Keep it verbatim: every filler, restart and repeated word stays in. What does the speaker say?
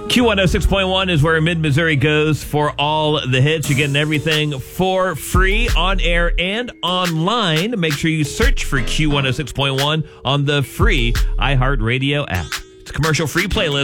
Q one oh six point one is where Mid-Missouri goes for all the hits. You're getting everything for free on air and online. Make sure you search for Q one oh six point one on the free iHeartRadio app. It's a commercial-free playlist.